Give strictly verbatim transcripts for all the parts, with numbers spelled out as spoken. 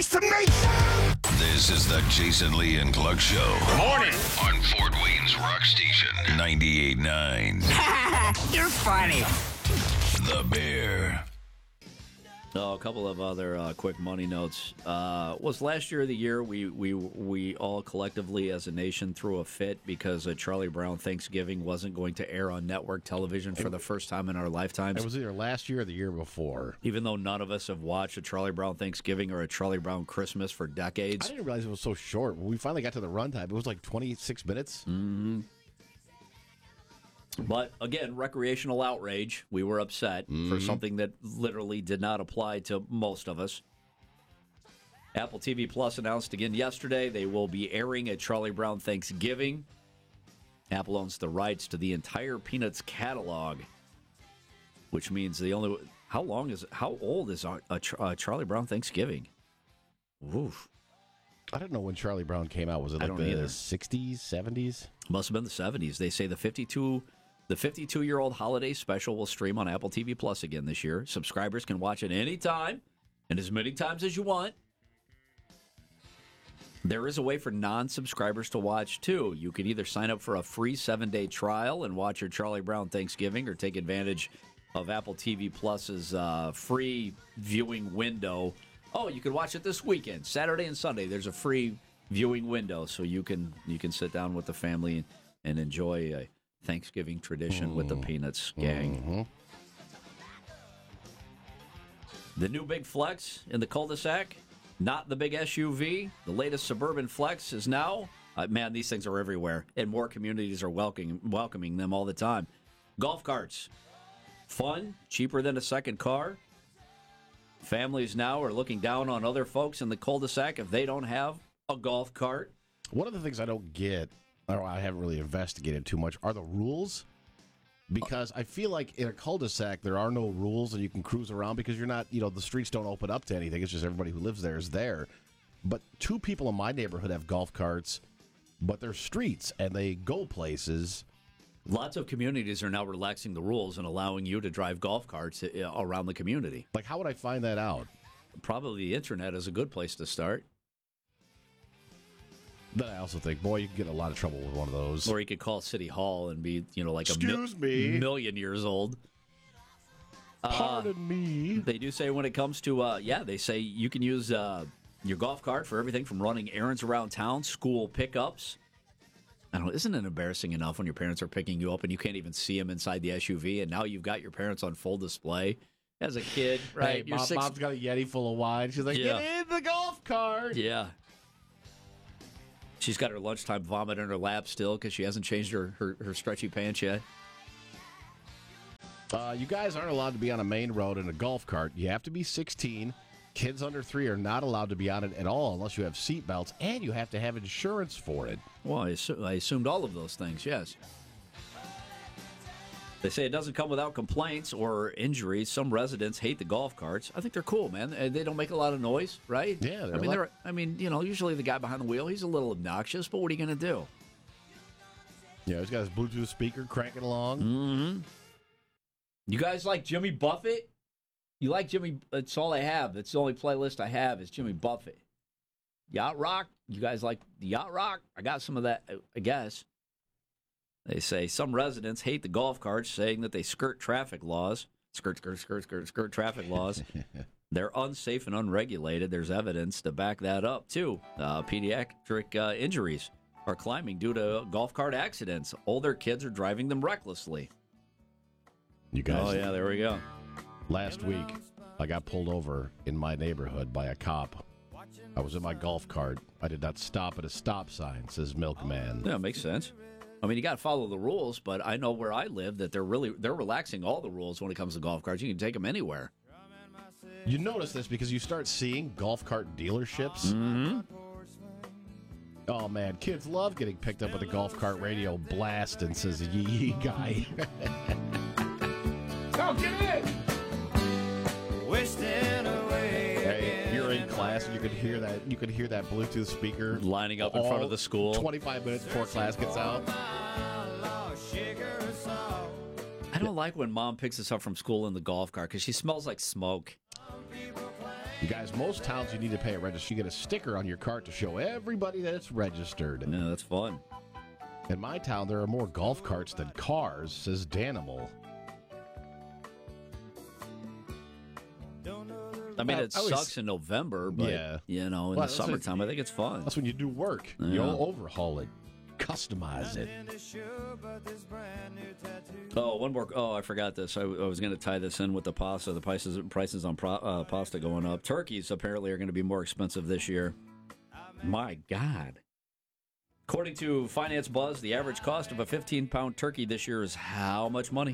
This is the Jason Lee and Clark Show. Morning. On Fort Wayne's Rock Station, ninety-eight point nine. You're funny. The Bear. Oh, a couple of other uh, quick money notes. Uh, was last year the year we, we we all collectively as a nation threw a fit because a Charlie Brown Thanksgiving wasn't going to air on network television for the first time in our lifetimes? It was either last year or the year before. Even though none of us have watched a Charlie Brown Thanksgiving or a Charlie Brown Christmas for decades. I didn't realize it was so short. When we finally got to the runtime, it was like twenty-six minutes. Mm-hmm. But, again, recreational outrage. We were upset mm-hmm. for something that literally did not apply to most of us. Apple T V Plus announced again yesterday they will be airing a Charlie Brown Thanksgiving. Apple owns the rights to the entire Peanuts catalog, which means the only... How long is... How old is a, a, a Charlie Brown Thanksgiving? Oof. I don't know when Charlie Brown came out. Was it like the either. sixties, seventies? Must have been the seventies. They say the fifty-two... The fifty-two-year-old holiday special will stream on Apple T V Plus again this year. Subscribers can watch it anytime and as many times as you want. There is a way for non-subscribers to watch, too. You can either sign up for a free seven-day trial and watch your Charlie Brown Thanksgiving or take advantage of Apple T V Plus's uh, free viewing window. Oh, you can watch it this weekend, Saturday and Sunday. There's a free viewing window, so you can you can sit down with the family and, and enjoy a Thanksgiving tradition mm. with the Peanuts gang. Mm-hmm. The new big flex in the cul-de-sac, not the big S U V. The latest suburban flex is now, uh, man, these things are everywhere, and more communities are welcoming, welcoming them all the time. Golf carts, fun, cheaper than a second car. Families now are looking down on other folks in the cul-de-sac if they don't have a golf cart. One of the things I don't get, or I haven't really investigated too much, are the rules. Because I feel like in a cul-de-sac, there are no rules and you can cruise around because you're not, you know, the streets don't open up to anything. It's just everybody who lives there is there. But two people in my neighborhood have golf carts, but they're streets and they go places. Lots of communities are now relaxing the rules and allowing you to drive golf carts around the community. Like, how would I find that out? Probably the internet is a good place to start. But I also think, boy, you can get in a lot of trouble with one of those. Or you could call City Hall and be, you know, like Excuse a mil- me. million years old. Pardon uh, me. They do say when it comes to, uh, yeah, they say you can use uh, your golf cart for everything from running errands around town, school pickups. I don't know, isn't it embarrassing enough when your parents are picking you up and you can't even see them inside the S U V, and now you've got your parents on full display as a kid, right? Hey, mom, six... Mom's got a Yeti full of wine. She's like, yeah. Get in the golf cart. Yeah. She's got her lunchtime vomit in her lap still because she hasn't changed her, her, her stretchy pants yet. Uh, you guys aren't allowed to be on a main road in a golf cart. You have to be sixteen. Kids under three are not allowed to be on it at all unless you have seat belts, and you have to have insurance for it. Well, I, assu- I assumed all of those things, yes. They say it doesn't come without complaints or injuries. Some residents hate the golf carts. I think they're cool, man. They don't make a lot of noise, right? Yeah, they're I mean, like- they're, I mean, you know, usually the guy behind the wheel, he's a little obnoxious, but what are you going to do? Yeah, he's got his Bluetooth speaker cranking along. Mm-hmm. You guys like Jimmy Buffett? You like Jimmy? That's all I have. That's the only playlist I have is Jimmy Buffett. Yacht Rock? You guys like the Yacht Rock? I got some of that, I guess. They say some residents hate the golf carts, saying that they skirt traffic laws. Skirt, skirt, skirt, skirt, skirt traffic laws. They're unsafe and unregulated. There's evidence to back that up, too. Uh, pediatric uh, injuries are climbing due to golf cart accidents. Older kids are driving them recklessly. You guys. Oh, yeah, there we go. Last week, I got pulled over in my neighborhood by a cop. I was in my golf cart. I did not stop at a stop sign, says Milkman. Yeah, makes sense. I mean, you got to follow the rules, but I know where I live that they're really they're relaxing all the rules when it comes to golf carts. You can take them anywhere. You notice this because you start seeing golf cart dealerships. Mm-hmm. Oh, man, kids love getting picked up with a golf cart radio blast and says, yee yee guy. Go, get in! Hey, you're in class and you could hear that you could hear that Bluetooth speaker lining up in front of the school twenty-five minutes before class gets out. I don't like when mom picks us up from school in the golf cart because she smells like smoke. You guys, most towns you need to pay a register. You get a sticker on your cart to show everybody that it's registered. Yeah, that's fun. In my town, there are more golf carts than cars, says Danimal. I mean, I- it I always- sucks in November, but, Yeah. you know, in Well, the that's what- summertime, I think it's fun. That's when you do work. Yeah. You overhaul it, customize it. Oh, one more. Oh, I forgot this. I, I was going to tie this in with the pasta. The prices prices on pro, uh, pasta going up. Turkeys apparently are going to be more expensive this year. My God. According to Finance Buzz, the average cost of a fifteen-pound turkey this year is how much money?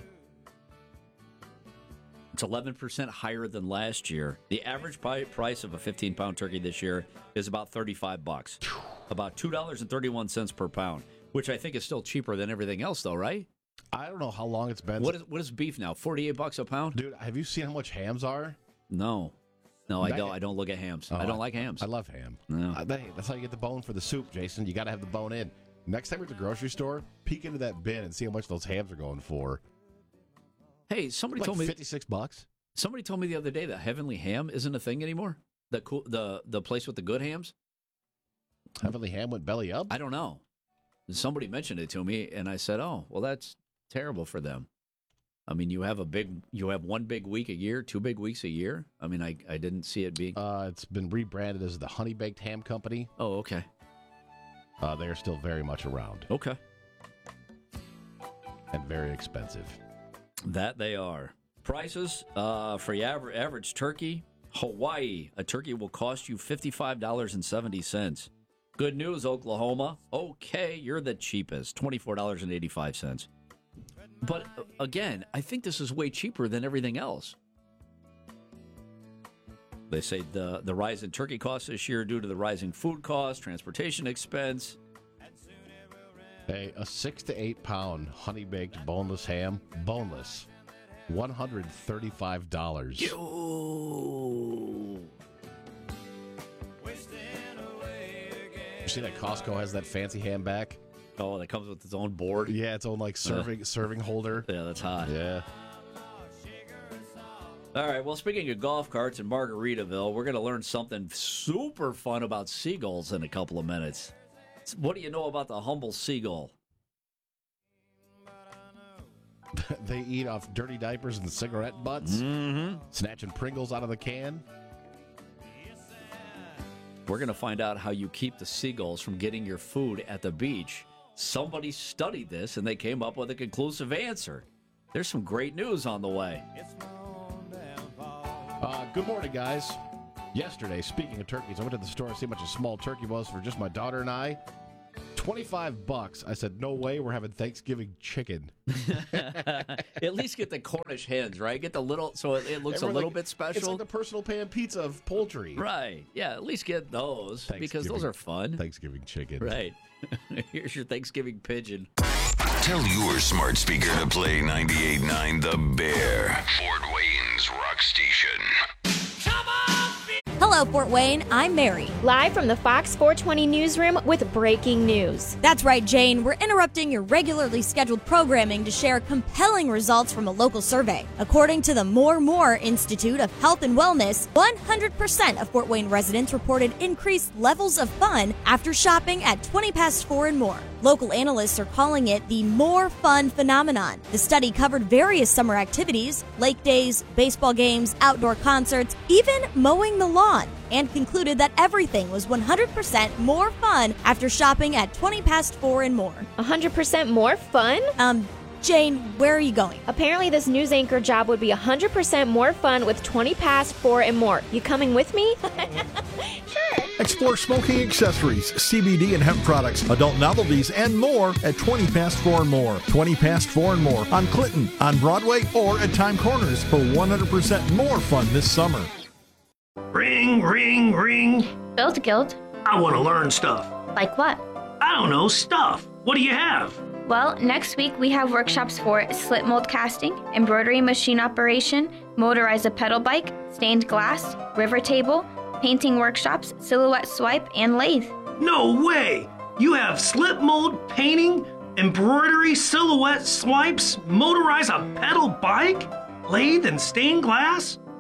It's eleven percent higher than last year. The average pi- price of a fifteen-pound turkey this year is about thirty-five bucks, about two dollars and thirty-one cents per pound, which I think is still cheaper than everything else, though, right? I don't know how long it's been. What is what is beef now? Forty-eight bucks a pound? Dude, have you seen how much hams are? No, no, I That- don't. I don't look at hams. Oh, I don't like hams. I love ham. No. Uh, that- that's how you get the bone for the soup, Jason. You got to have the bone in. Next time you're at the grocery store, peek into that bin and see how much those hams are going for. Hey, somebody Like told me. fifty-six bucks. Somebody told me the other day that Heavenly Ham isn't a thing anymore. The cool, the the place with the good hams. Heavenly Ham went belly up. I don't know. Somebody mentioned it to me, and I said, "Oh, well, that's terrible for them." I mean, you have a big, you have one big week a year, two big weeks a year. I mean, I, I didn't see it being. Uh, it's been rebranded as the Honey Baked Ham Company. Oh, okay, Uh, they are still very much around okay. and very expensive. That they are. Prices uh, for your aver- average turkey. Hawaii, a turkey will cost you fifty-five dollars and seventy cents. Good news, Oklahoma. Okay, you're the cheapest, twenty-four dollars and eighty-five cents. But uh, again, I think this is way cheaper than everything else. They say the, the rise in turkey costs this year due to the rising food costs, transportation expense. Hey, a six to eight pound honey baked boneless ham, boneless, one hundred thirty-five dollars. Yo. You see that Costco has that fancy ham back? Oh, that comes with its own board. Yeah, its own like serving serving holder. Yeah, that's hot. Yeah. All right, well, speaking of golf carts in Margaritaville, we're going to learn something super fun about seagulls in a couple of minutes. What do you know about the humble seagull? They eat off dirty diapers and cigarette butts, Mm-hmm. snatching Pringles out of the can. We're going to find out how you keep the seagulls from getting your food at the beach. Somebody studied this, and they came up with a conclusive answer. There's some great news on the way. Uh, good morning, guys. Yesterday, speaking of turkeys, I went to the store to see how much a small turkey was for just my daughter and I. twenty-five bucks. I said, no way, we're having Thanksgiving chicken. At least get the Cornish hens, right? Get the little, so it, it looks And a we're little like- bit special. It's like the personal pan pizza of poultry. Right. Yeah, at least get those because those Thanksgiving- are fun. Thanksgiving chicken. Right. Here's your Thanksgiving pigeon. Tell your smart speaker to play ninety-eight point nine The Bear. Fort Wayne's Rock Station. Hello, Fort Wayne. I'm Mary. Live from the Fox four twenty newsroom with breaking news. That's right, Jane. We're interrupting your regularly scheduled programming to share compelling results from a local survey. According to the More More Institute of Health and Wellness, one hundred percent of Fort Wayne residents reported increased levels of fun after shopping at twenty past four and more. Local analysts are calling it the More Fun phenomenon. The study covered various summer activities, lake days, baseball games, outdoor concerts, even mowing the lawn, and concluded that everything was one hundred percent more fun after shopping at twenty past four and more. one hundred percent more fun? Um, Jane, where are you going? Apparently this news anchor job would be one hundred percent more fun with twenty past four and more. You coming with me? Sure. Explore smoking accessories, C B D and hemp products, adult novelties, and more at twenty past four and more. twenty past four and more on Clinton, on Broadway, or at Time Corners for one hundred percent more fun this summer. Ring, ring, ring. Build Guild. I want to learn stuff. Like what? I don't know, stuff. What do you have? Well, next week we have workshops for slip mold casting, embroidery machine operation, motorize a pedal bike, stained glass, river table, painting workshops, silhouette swipe, and lathe. No way! You have slip mold, painting, embroidery, silhouette swipes, motorize a pedal bike, lathe, and stained glass?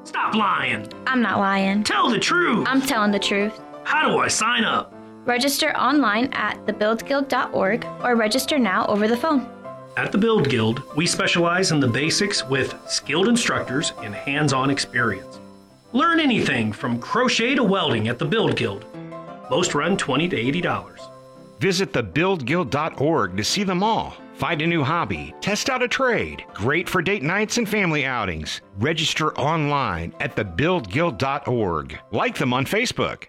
Stop lying. I'm not lying. Tell the truth. I'm telling the truth. How do I sign up? Register online at the build guild dot org or register now over the phone. At the Build Guild, we specialize in the basics with skilled instructors and hands-on experience. Learn anything from crochet to welding at the Build Guild. Most run twenty to eighty dollars. Visit the build guild dot org to see them all. Find a new hobby, test out a trade. Great for date nights and family outings. Register online at the build guild dot org. Like them on Facebook.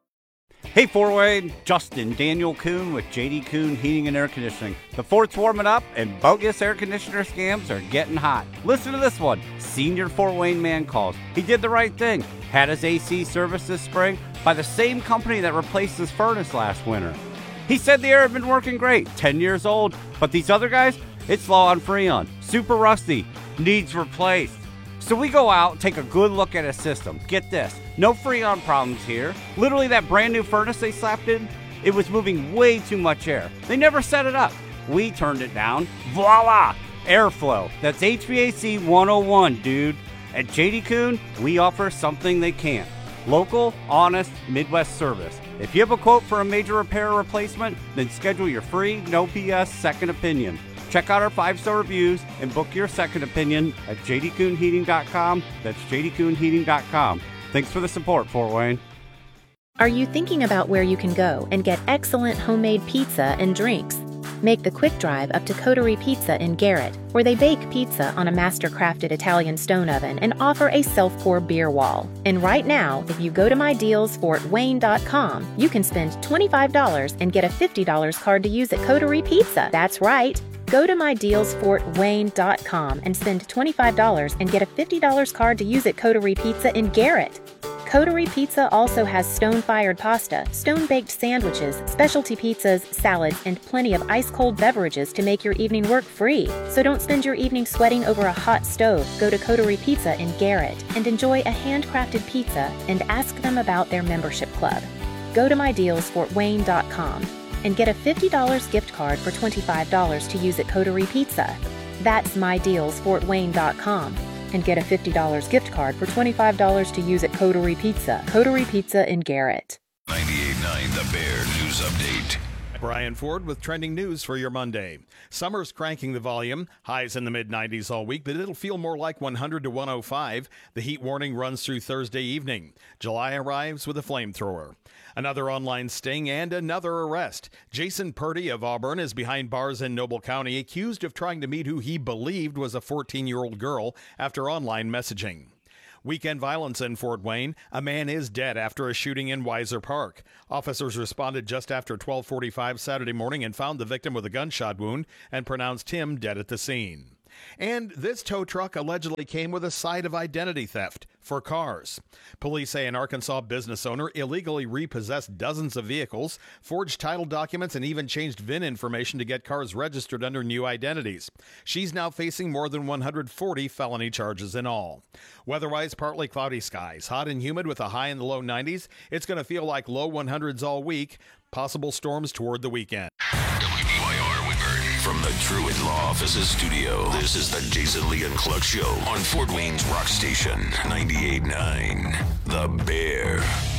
Hey, Fort Wayne, Justin Daniel Kuhn with J D Kuhn Heating and Air Conditioning. The fort's warming up and bogus air conditioner scams are getting hot. Listen to this one. Senior Fort Wayne man calls. He did the right thing. Had his A C serviced this spring by the same company that replaced his furnace last winter. He said the air had been working great, ten years old, but these other guys, it's low on Freon, super rusty, needs replaced. So we go out, take a good look at his system. Get this, no Freon problems here. Literally that brand new furnace they slapped in, it was moving way too much air. They never set it up. We turned it down. Voila! Airflow. That's H V A C one oh one, dude. At J D Kuhn, we offer something they can't. Local, honest, Midwest service. If you have a quote for a major repair or replacement, then schedule your free, no B S second opinion. Check out our five-star reviews and book your second opinion at j d kuhn heating dot com. That's j d kuhn heating dot com. Thanks for the support, Fort Wayne. Are you thinking about where you can go and get excellent homemade pizza and drinks? Make the quick drive up to Coterie Pizza in Garrett, where they bake pizza on a master-crafted Italian stone oven and offer a self-pour beer wall. And right now, if you go to my deals fort wayne dot com, you can spend twenty-five dollars and get a fifty dollars card to use at Coterie Pizza. That's right. Go to my deals fort wayne dot com and spend twenty-five dollars and get a fifty dollars card to use at Coterie Pizza in Garrett. Coterie Pizza also has stone-fired pasta, stone-baked sandwiches, specialty pizzas, salads, and plenty of ice-cold beverages to make your evening work free. So don't spend your evening sweating over a hot stove. Go to Coterie Pizza in Garrett and enjoy a handcrafted pizza and ask them about their membership club. Go to my deals fort wayne dot com and get a fifty dollars gift card for twenty-five dollars to use at Coterie Pizza. That's my deals fort wayne dot com. And get a fifty dollars gift card for twenty-five dollars to use at Coterie Pizza. Coterie Pizza in Garrett. ninety-eight point nine The Bear News Update. Brian Ford with trending news for your Monday. Summer's cranking the volume. Highs in the mid nineties all week, but it'll feel more like one hundred to one oh five. The heat warning runs through Thursday evening. July arrives with a flamethrower. Another online sting and another arrest. Jason Purdy of Auburn is behind bars in Noble County, accused of trying to meet who he believed was a fourteen-year-old girl after online messaging. Weekend violence in Fort Wayne. A man is dead after a shooting in Weiser Park. Officers responded just after twelve forty-five Saturday morning and found the victim with a gunshot wound and pronounced him dead at the scene. And this tow truck allegedly came with a side of identity theft for cars. Police say an Arkansas business owner illegally repossessed dozens of vehicles, forged title documents, and even changed V I N information to get cars registered under new identities. She's now facing more than one hundred forty felony charges in all. Weather-wise, partly cloudy skies, hot and humid with a high in the low nineties. It's going to feel like low one hundreds all week. Possible storms toward the weekend. From the Truett Law Offices studio, this is the Jason Lee and Cluck Show on Fort Wayne's Rock Station, ninety-eight point nine The Bear.